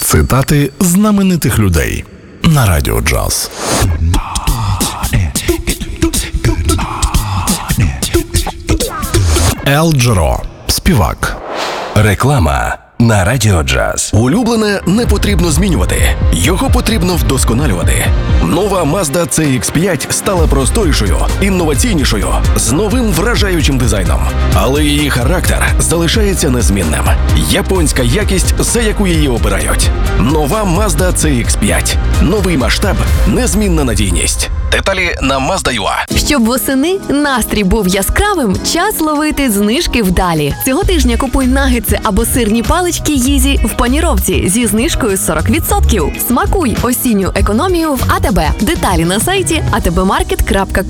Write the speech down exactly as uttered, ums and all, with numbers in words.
Цитати знаменитих людей на Радіо Джаз. Ел Джеро, співак. Реклама на Радіо Джаз. Улюблене не потрібно змінювати. Його потрібно вдосконалювати. Нова Mazda сі ікс п'ять стала просторішою, інноваційнішою, з новим вражаючим дизайном. Але її характер залишається незмінним. Японська якість, за яку її обирають. Нова Mazda сі ікс п'ять. Новий масштаб, незмінна надійність. Деталі на Mazda ю а. Щоб восени настрій був яскравим, час ловити знижки вдалі. Цього тижня купуй нагетси або сирні палички Їзі в паніровці зі знижкою сорок відсотків. Смакуй осінню економію в АТБ. Деталі на сайті а те бе маркет крапка ком.